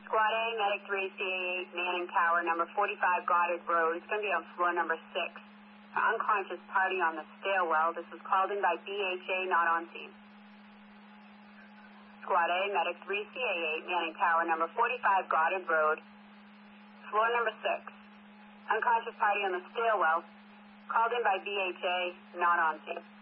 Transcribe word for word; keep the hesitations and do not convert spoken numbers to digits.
Squad A, Medic three, C A eight, Manning Tower, number forty-five Goddard Road. It's going to be on floor number six. Unconscious party on the stairwell. This was called in by B H A, not on scene. Squad A, Medic three, C A eight, Manning Tower, number forty-five Goddard Road. Floor number six. Unconscious party on the stairwell. Called in by B H A, not on scene.